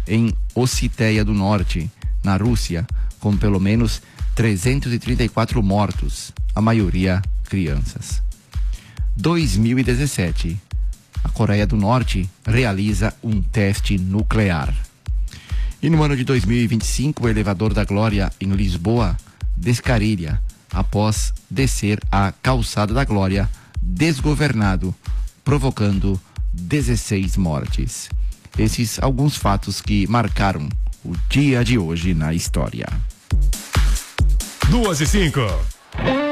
em Ossétia do Norte, na Rússia, com pelo menos 334 mortos, a maioria crianças. 2017. A Coreia do Norte realiza um teste nuclear. E no ano de 2025, o elevador da Glória em Lisboa descarrilha após descer a calçada da Glória desgovernado, provocando 16 mortes. Esses alguns fatos que marcaram o dia de hoje na história. 2:05.